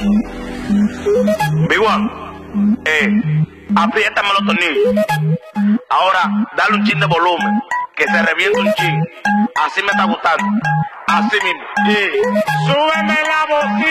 Big One, apriétame los tornillos. Ahora, dale un chin de volumen, que se reviente un chin. Así me está gustando. Así mismo. Súbeme la bocina.